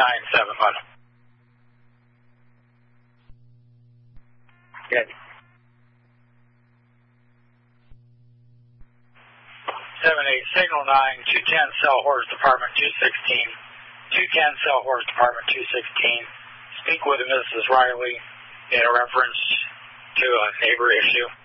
bud. Good. 78, Signal 9, 210 Cell Horse Department 216. 210 Cell Horse Department 216. Speak with Mrs. Riley in reference to a neighbor issue.